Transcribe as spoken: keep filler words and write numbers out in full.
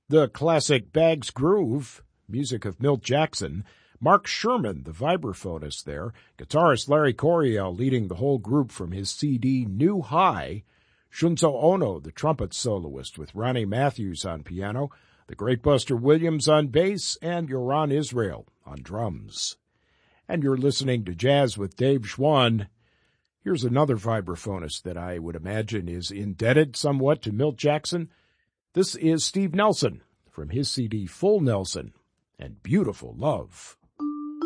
The classic Bag's Groove, music of Milt Jackson. Mark Sherman, the vibraphonist there. Guitarist Larry Coryell leading the whole group from his C D New High. Shunzo Ono, the trumpet soloist, with Ronnie Matthews on piano. The great Buster Williams on bass, and Yoran Israel on drums. And you're listening to Jazz with Dave Schwann. Here's another vibraphonist that I would imagine is indebted somewhat to Milt Jackson. This is Steve Nelson from his C D Full Nelson and Beautiful Love.